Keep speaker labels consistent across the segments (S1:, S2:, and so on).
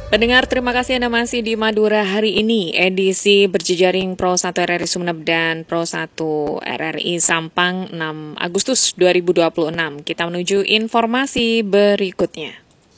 S1: Pendengar, terima kasih Anda masih di Madura hari ini, edisi berjejaring Pro 1 RRI Sumeneb dan Pro 1 RRI Sampang 6 Agustus 2026. Kita menuju informasi berikutnya.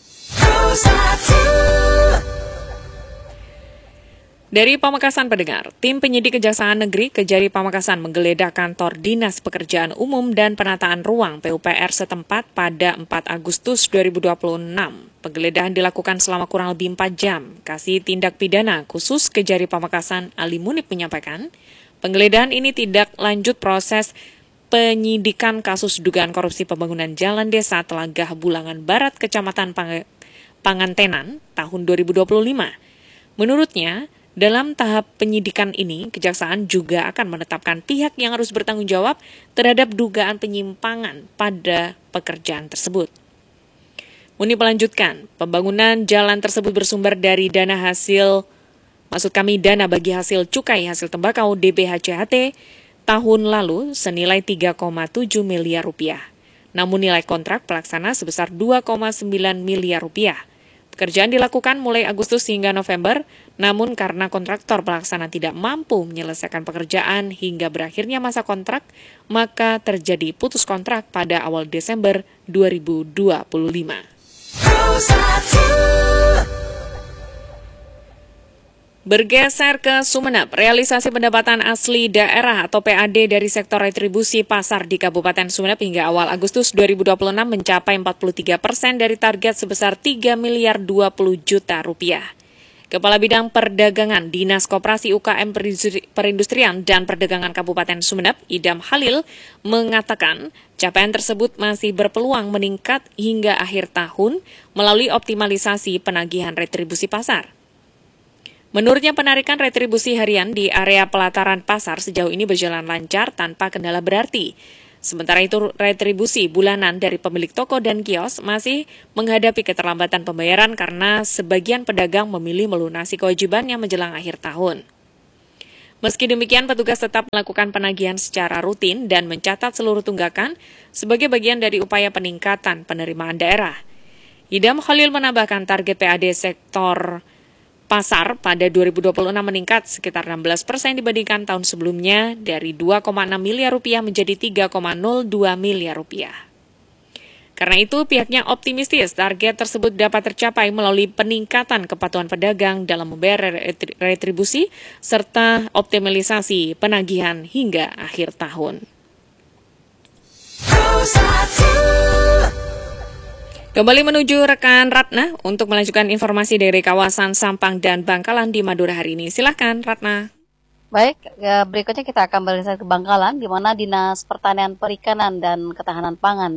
S1: Dari Pamekasan pendengar, tim penyidik Kejaksaan Negeri Kejari Pamekasan menggeledah kantor Dinas Pekerjaan Umum dan Penataan Ruang PUPR setempat pada 4 Agustus 2026. Penggeledahan dilakukan selama kurang lebih 4 jam. Kasih Tindak Pidana Khusus Kejari Pamekasan Ali Munib menyampaikan, penggeledahan ini tidak lanjut proses penyidikan kasus dugaan korupsi pembangunan jalan desa Telagah Bulangan Barat, Kecamatan Pangantenan tahun 2025. Menurutnya, dalam tahap penyidikan ini, Kejaksaan juga akan menetapkan pihak yang harus bertanggung jawab terhadap dugaan penyimpangan pada pekerjaan tersebut. Munib melanjutkan, pembangunan jalan tersebut bersumber dari dana bagi hasil cukai hasil tembakau DBHCHT tahun lalu senilai 3,7 miliar rupiah. Namun nilai kontrak pelaksana sebesar 2,9 miliar rupiah. Pekerjaan dilakukan mulai Agustus hingga November, namun karena kontraktor pelaksana tidak mampu menyelesaikan pekerjaan hingga berakhirnya masa kontrak, maka terjadi putus kontrak pada awal Desember 2025. Bergeser ke Sumeneb, realisasi pendapatan asli daerah atau PAD dari sektor retribusi pasar di Kabupaten Sumeneb hingga awal Agustus 2026 mencapai 43% dari target sebesar 3 miliar 20 juta rupiah. Kepala Bidang Perdagangan Dinas Koperasi UKM Perindustrian dan Perdagangan Kabupaten Sumeneb, Idam Halil, mengatakan capaian tersebut masih berpeluang meningkat hingga akhir tahun melalui optimalisasi penagihan retribusi pasar. Menurutnya penarikan retribusi harian di area pelataran pasar sejauh ini berjalan lancar tanpa kendala berarti. Sementara itu retribusi bulanan dari pemilik toko dan kios masih menghadapi keterlambatan pembayaran karena sebagian pedagang memilih melunasi kewajibannya menjelang akhir tahun. Meski demikian, petugas tetap melakukan penagihan secara rutin dan mencatat seluruh tunggakan sebagai bagian dari upaya peningkatan penerimaan daerah. Idam Khalil menambahkan target PAD sektor pasar pada 2026 meningkat sekitar 16% dibandingkan tahun sebelumnya dari 2,6 miliar rupiah menjadi 3,02 miliar rupiah. Karena itu, pihaknya optimistis target tersebut dapat tercapai melalui peningkatan kepatuhan pedagang dalam membayar retribusi serta optimalisasi penagihan hingga akhir tahun. Kembali menuju rekan Ratna untuk melanjutkan informasi dari kawasan Sampang dan Bangkalan di Madura hari ini. Silakan Ratna.
S2: Baik, berikutnya kita akan bergeser ke Bangkalan, di mana Dinas Pertanian Perikanan dan Ketahanan Pangan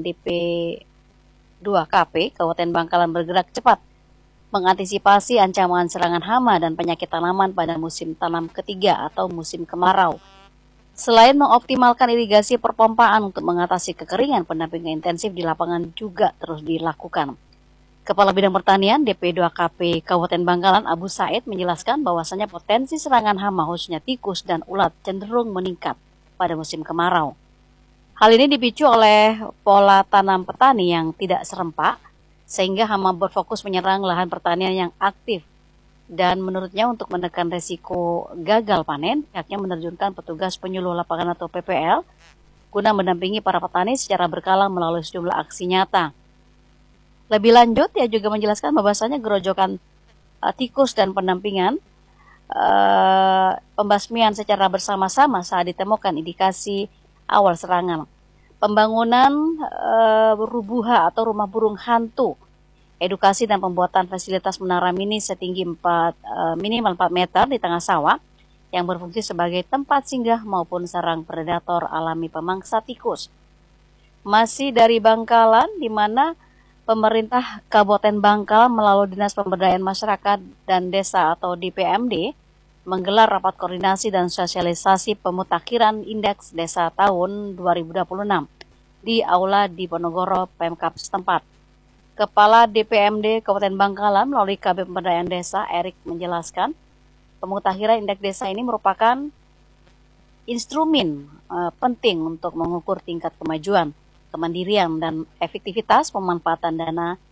S2: DP2KP Kabupaten Bangkalan bergerak cepat mengantisipasi ancaman serangan hama dan penyakit tanaman pada musim tanam ketiga atau musim kemarau. Selain mengoptimalkan irigasi perpompaan untuk mengatasi kekeringan, pendampingan intensif di lapangan juga terus dilakukan. Kepala Bidang Pertanian DP2KP Kabupaten Bangkalan Abu Said menjelaskan bahwasannya potensi serangan hama khususnya tikus dan ulat cenderung meningkat pada musim kemarau. Hal ini dipicu oleh pola tanam petani yang tidak serempak, sehingga hama berfokus menyerang lahan pertanian yang aktif. Dan menurutnya untuk menekan resiko gagal panen, pihaknya menerjunkan petugas penyuluh lapangan atau PPL guna mendampingi para petani secara berkala melalui sejumlah aksi nyata. Lebih lanjut, ia juga menjelaskan bahwasanya gerojokan tikus dan pendampingan pembasmian secara bersama-sama saat ditemukan indikasi awal serangan. Pembangunan rubuha atau rumah burung hantu, edukasi dan pembuatan fasilitas menara mini setinggi minimal 4 meter di tengah sawah yang berfungsi sebagai tempat singgah maupun sarang predator alami pemangsa tikus. Masih dari Bangkalan, di mana pemerintah Kabupaten Bangkalan melalui Dinas Pemberdayaan Masyarakat dan Desa atau DPMD menggelar rapat koordinasi dan sosialisasi pemutakhiran Indeks Desa tahun 2026 di Aula Diponegoro Pemkab setempat. Kepala DPMD Kabupaten Bangkalan melalui KB Pemberdayaan Desa, Erik, menjelaskan pemutakhiran indeks desa ini merupakan instrumen penting untuk mengukur tingkat kemajuan, kemandirian, dan efektivitas pemanfaatan dana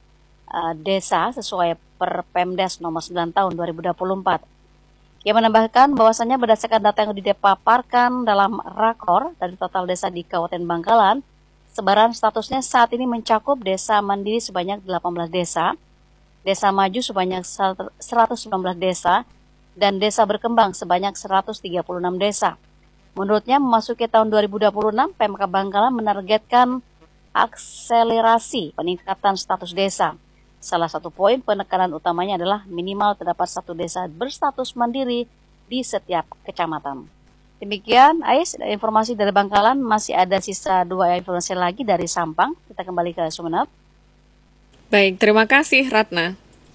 S2: desa sesuai Perpemdes nomor 9 tahun 2024. Ia menambahkan bahwasannya berdasarkan data yang dipaparkan dalam rakor dari total desa di Kabupaten Bangkalan, sebaran statusnya saat ini mencakup desa mandiri sebanyak 18 desa, desa maju sebanyak 119 desa, dan desa berkembang sebanyak 136 desa. Menurutnya, memasuki tahun 2026, Pemkab Bangkalan menargetkan akselerasi peningkatan status desa. Salah satu poin penekanan utamanya adalah minimal terdapat satu desa berstatus mandiri di setiap kecamatan. Demikian, Ais, informasi dari Bangkalan. Masih ada sisa 2 informasi lagi dari Sampang. Kita kembali ke Sumeneb.
S1: Baik, terima kasih Ratna.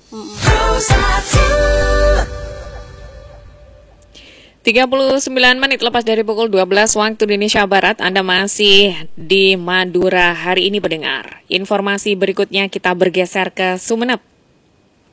S1: 39 menit lepas dari pukul 12 waktu Indonesia Barat, Anda masih di Madura hari ini pendengar. Informasi berikutnya kita bergeser ke Sumeneb.